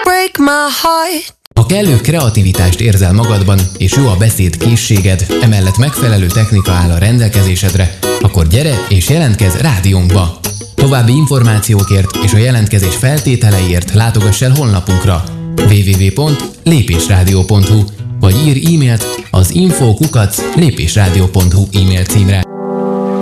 break my heart. Ha kellő kreativitást érzel magadban, és jó a beszéd készséged, emellett megfelelő technika áll a rendelkezésedre, akkor gyere és jelentkezz rádiónkba! További információkért és a jelentkezés feltételeiért látogass el honlapunkra www.lépésradio.hu vagy írj e-mailt az info@lépésradio.hu e-mail címre.